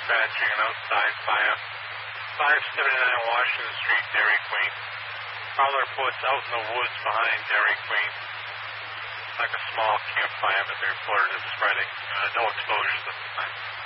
dispatching an outside fire. 579 Washington Street, Dairy Queen. Caller reports out in the woods behind Dairy Queen. Like a small campfire, but they reported it spreading. No exposures at the time.